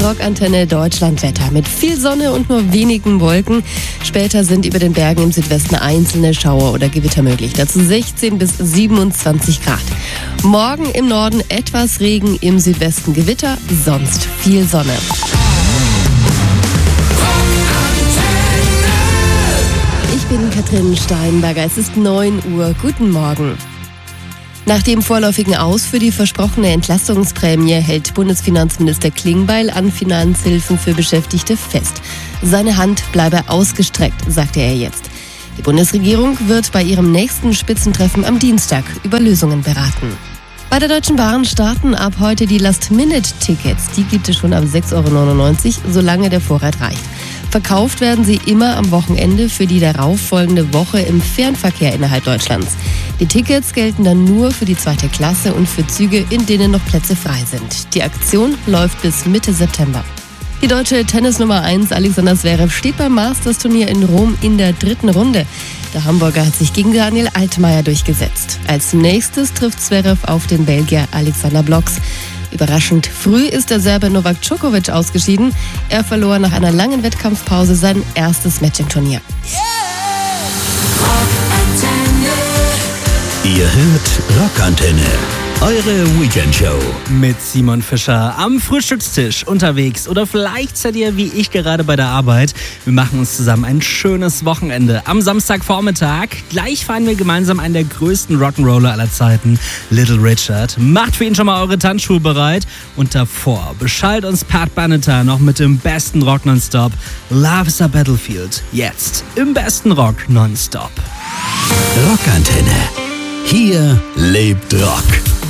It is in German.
Rockantenne Deutschlandwetter mit viel Sonne und nur wenigen Wolken. Später sind über den Bergen im Südwesten einzelne Schauer oder Gewitter möglich. Dazu 16 bis 27 Grad. Morgen im Norden etwas Regen, im Südwesten Gewitter, sonst viel Sonne. Ich bin Katrin Steinberger. Es ist 9 Uhr. Guten Morgen. Nach dem vorläufigen Aus für die versprochene Entlastungsprämie hält Bundesfinanzminister Klingbeil an Finanzhilfen für Beschäftigte fest. Seine Hand bleibe ausgestreckt, sagte er jetzt. Die Bundesregierung wird bei ihrem nächsten Spitzentreffen am Dienstag über Lösungen beraten. Bei der Deutschen Bahn starten ab heute die Last-Minute-Tickets. Die gibt es schon ab 6,99 €, solange der Vorrat reicht. Verkauft werden sie immer am Wochenende für die darauffolgende Woche im Fernverkehr innerhalb Deutschlands. Die Tickets gelten dann nur für die 2. Klasse und für Züge, in denen noch Plätze frei sind. Die Aktion läuft bis Mitte September. Die deutsche Tennisnummer 1 Alexander Zverev steht beim Masters-Turnier in Rom in der 3. Runde. Der Hamburger hat sich gegen Daniel Altmaier durchgesetzt. Als nächstes trifft Zverev auf den Belgier Alexander Blocks. Überraschend früh ist der Serbe Novak Djokovic ausgeschieden. Er verlor nach einer langen Wettkampfpause sein erstes Match im Turnier. Ihr hört Rockantenne, eure Weekendshow. Mit Simon Fischer am Frühstückstisch unterwegs oder vielleicht seid ihr wie ich gerade bei der Arbeit. Wir machen uns zusammen ein schönes Wochenende. Am Samstagvormittag gleich feiern wir gemeinsam einen der größten Rock'n'Roller aller Zeiten, Little Richard. Macht für ihn schon mal eure Tanzschuhe bereit und davor beschallt uns Pat Benatar noch mit dem besten Rock nonstop. Love is a Battlefield. Jetzt im besten Rock nonstop. Rockantenne. Hier lebt Rock.